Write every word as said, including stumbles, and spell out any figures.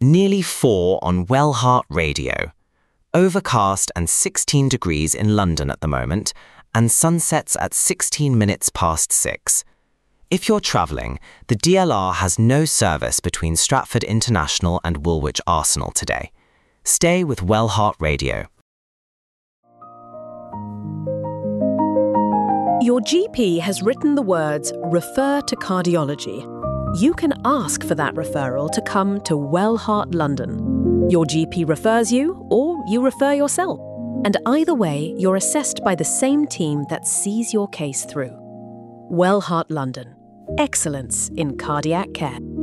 Nearly four on Wellheart Radio. Overcast and sixteen degrees in London at the moment, and sunsets at sixteen minutes past six. If you're travelling, the D L R has no service between Stratford International and Woolwich Arsenal today. Stay with Wellheart Radio. Your G P has written the words "refer to cardiology." You can ask for that referral to come to Wellheart London. Your G P refers you, or you refer yourself. And either way, you're assessed by the same team that sees your case through. Wellheart London. Excellence in cardiac care.